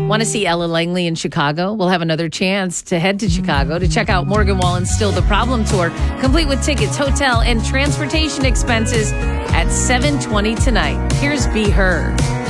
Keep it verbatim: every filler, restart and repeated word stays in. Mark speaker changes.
Speaker 1: Want to see Ella Langley in Chicago? We'll have another chance to head to Chicago to check out Morgan Wallen's Still the Problem tour, complete with tickets, hotel, and transportation expenses at seven twenty tonight. Here's Be Her.